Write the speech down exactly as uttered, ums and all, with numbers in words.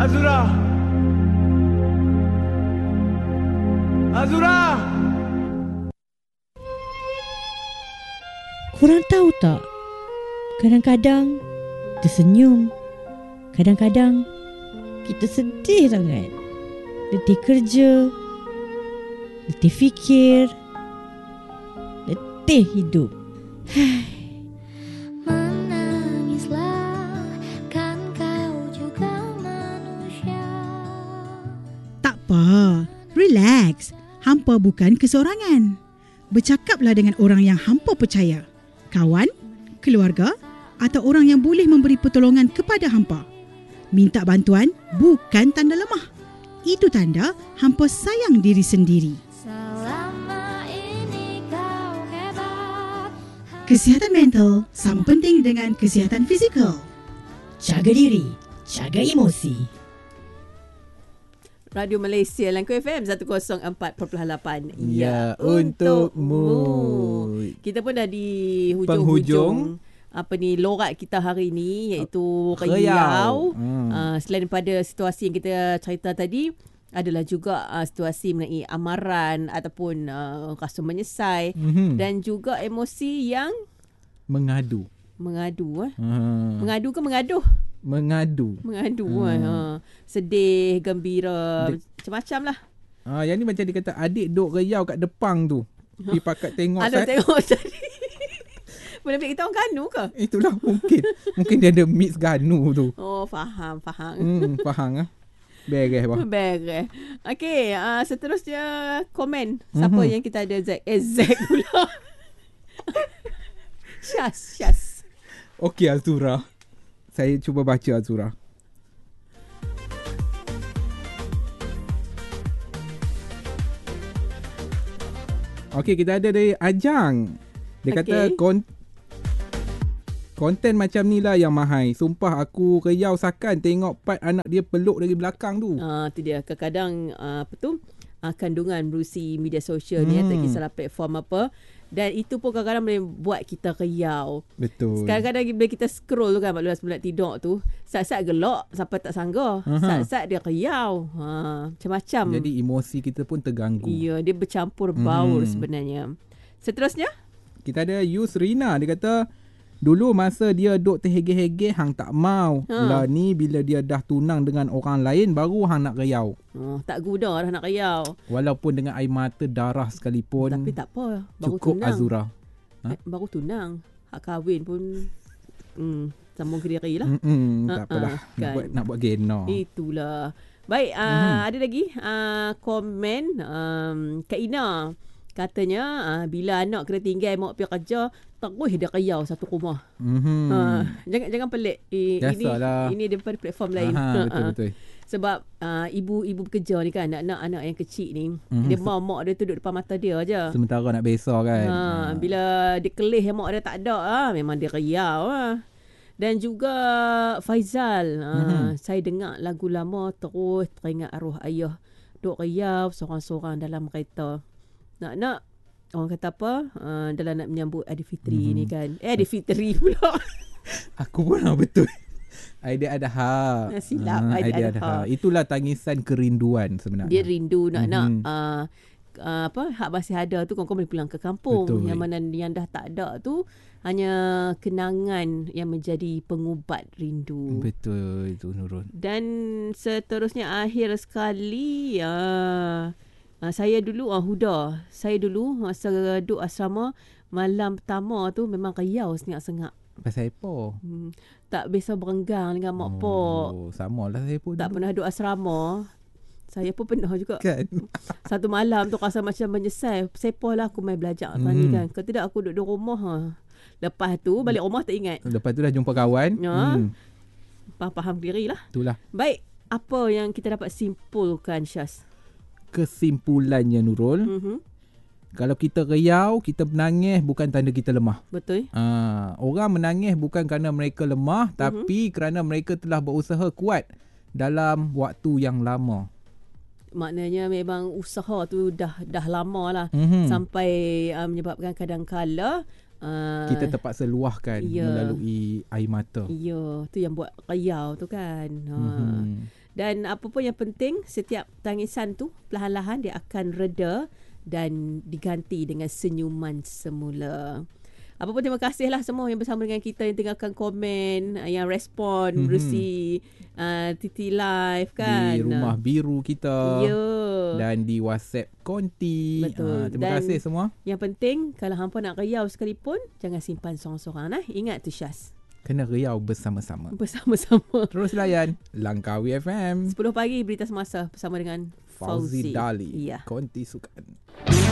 Azura! Azura! Korang tahu tak? Kadang-kadang tersenyum, kadang-kadang kita sedih sangat. Letih kerja, letih fikir, letih hidup. Menangislah, kan kau juga manusia. Tak apa, relax. Hampa bukan keseorangan. Bercakaplah dengan orang yang hampa percaya. Kawan, keluarga atau orang yang boleh memberi pertolongan kepada hampa. Minta bantuan bukan tanda lemah. Itu tanda hampa sayang diri sendiri. Selama ini kau hebat. Kesihatan mental sama penting dengan kesihatan fizikal. Jaga diri, jaga emosi. Radio Malaysia Langko F M seratus empat perpuluhan lapan. Ya, untukmu. Kita pun dah di hujung-hujung Penghujung. apa ni lorat kita hari ni, iaitu Riau. Riau. Hmm. Uh, selain daripada situasi yang kita cerita tadi, adalah juga uh, situasi mengenai amaran ataupun uh, rasa menyesal, Mhm. dan juga emosi yang Mengadu. mengadu. Eh? Hmm. Mengadu ke mengaduh? Mengadu. Mengadu. Hmm. Eh? Ha. Sedih, gembira, Dia- macam-macam lah. Ah, yang ni macam dia kata adik duk Riau kat Depang tu. Pergi pakat tengok. Ada Sat- tengok tadi. Boleh beli kita orang Ganu ke? Itulah mungkin. Mungkin dia ada mix Ganu tu. Oh, faham, faham. Hmm, faham ah. Beres bah. Beres. Okey, uh, seterusnya komen. Siapa Mhm. yang kita ada? Zack. Eh, Zack pula. Syas, Syas. Okey Azura. Saya cuba baca Azura. Okey, kita ada dari Ajang. Dia kata Okey. kon- konten macam ni lah yang mahal. Sumpah aku Riau sakan tengok part anak dia peluk dari belakang tu. Ah, tu dia. Kadang-kadang uh, apa tu? Uh, kandungan melalui media sosial ni, Hmm. tak kisahlah platform apa. Dan itu pun kadang-kadang boleh buat kita riau. Betul. Kadang-kadang bila kita scroll tu kan, maklumlah sebelum nak tidur tu, saat-saat gelak, siapa tak sangga. Aha. Saat-saat dia riau. Ha, macam-macam. Jadi emosi kita pun terganggu. Ya, dia bercampur baur Hmm. sebenarnya. Seterusnya? Kita ada Yusrina. Dia kata dulu masa dia duk terhege-hege hang tak mau. Ha. Lah ni bila dia dah tunang dengan orang lain baru hang nak riau. Oh, tak guna dah nak riau. Walaupun dengan air mata darah sekalipun. Tapi tak apa. Baru cukup tunang. Azura. Ha? Eh, baru tunang. Hak kahwin pun hmm, sambung ke diri lah. Mm-mm, Ha, tak apalah. ha, Nak kan. buat, nak buat gena. Itulah. Baik, uh, Mhm. ada lagi uh, komen um, Kak Ina. Katanya uh, bila anak kena tinggal mak pergi kerja, terus dia riau satu rumah. Mm-hmm. Uh, jangan jangan pelik. I, ini Biasalah. ini daripada platform lain. Aha, Ha, betul ha. betul. Sebab uh, ibu-ibu bekerja ni kan, anak-anak anak yang kecil ni, Mhm. dia mau mak dia tu duduk depan mata dia aja. Sementara nak besar kan. Ha, bila dia kelih mak dia tak ada, ah, memang dia riau ah. Dan juga Faizal, ah, Mhm. saya dengar lagu lama terus teringat arwah ayah duk riau seorang-seorang dalam kereta. Nak-nak orang kata apa? Uh, dalam nak menyambut Aidilfitri Mhm. ni kan. Eh Aidilfitri pula. Aku pun nak betul. Idea ada hak. Silap, Ah, idea idea ada ada hak. hak. Itulah tangisan kerinduan sebenarnya. Dia rindu nak-nak Mhm. uh, uh, apa hak masih ada tu, kau boleh pulang ke kampung. Betul. Yang mana yang dah tak ada tu hanya kenangan yang menjadi pengubat rindu. Betul itu Nurul. Dan seterusnya akhir sekali uh, uh, saya dulu uh, Huda, saya dulu masa duduk asrama malam pertama tu memang riau sengak-sengak. Pasal apa? Hmm, tak biasa berenggang dengan mak pok. Oh, sama lah saya pun Tak dulu. pernah duduk asrama. Saya pun pernah juga. Kan? Satu malam tu rasa macam menyesal. Sepoh lah aku main belajar Hmm. hmm. ni kan. Kalau tidak aku duduk di rumah. Ha. Lepas tu balik rumah tak ingat. Lepas tu dah jumpa kawan. Ya. Hmm, Faham diri lah. itulah Baik. Apa yang kita dapat simpulkan, Syaz? kesimpulannya Nurul. Mm-hmm. Kalau kita riau, kita menangis bukan tanda kita lemah. Betul. Ah, orang menangis bukan kerana mereka lemah, Mhm. tapi kerana mereka telah berusaha kuat dalam waktu yang lama. Maknanya memang usaha tu dah dah lama lah. Mhm. Sampai uh, menyebabkan kadang-kala uh, Kita terpaksa luahkan ya. melalui air mata. Ya, tu yang buat riau tu kan. Ha. Mhm. Dan apa pun yang penting, setiap tangisan tu perlahan-lahan dia akan reda dan diganti dengan senyuman semula. Apa pun terima kasih lah semua yang bersama dengan kita, yang tinggalkan komen, yang respon Mhm. berusi uh, T T Live kan. Di rumah biru kita. Ya. Dan di WhatsApp Konti. Betul. Ah, terima Dan kasih semua. Yang penting, kalau hampa nak riau sekalipun, jangan simpan sorang-sorang. Nah. Ingat tu Syaz. Kena riau bersama-sama. Bersama-sama. Terus layan Langkawi F M. sepuluh pagi berita semasa bersama dengan Fauzi Fauzi. Dali. Ya. Konti Sukan.